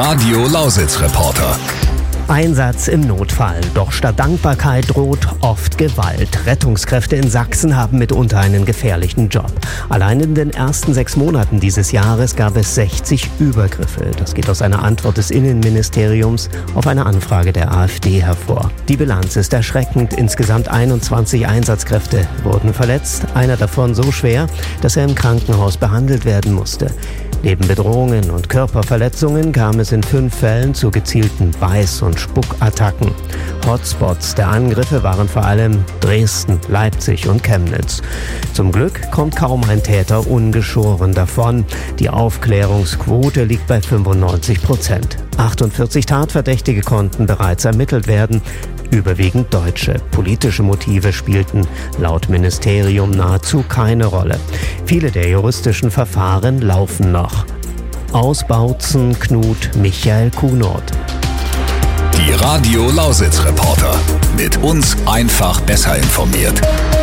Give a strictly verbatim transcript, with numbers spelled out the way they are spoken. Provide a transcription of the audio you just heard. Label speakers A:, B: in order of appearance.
A: Radio Lausitz-Reporter.
B: Einsatz im Notfall. Doch statt Dankbarkeit droht oft Gewalt. Rettungskräfte in Sachsen haben mitunter einen gefährlichen Job. Allein in den ersten sechs Monaten dieses Jahres gab es sechzig Übergriffe. Das geht aus einer Antwort des Innenministeriums auf eine Anfrage der AfD hervor. Die Bilanz ist erschreckend. Insgesamt einundzwanzig Einsatzkräfte wurden verletzt. Einer davon so schwer, dass er im Krankenhaus behandelt werden musste. Neben Bedrohungen und Körperverletzungen kam es in fünf Fällen zu gezielten Beiß- und Spuckattacken. Hotspots der Angriffe waren vor allem Dresden, Leipzig und Chemnitz. Zum Glück kommt kaum ein Täter ungeschoren davon. Die Aufklärungsquote liegt bei fünfundneunzig Prozent. achtundvierzig Tatverdächtige konnten bereits ermittelt werden. Überwiegend Deutsche. Politische Motive spielten laut Ministerium nahezu keine Rolle. Viele der juristischen Verfahren laufen noch. Aus Bautzen, Knut, Michael Kuhnort.
A: Die Radio Lausitz-Reporter. Mit uns einfach besser informiert.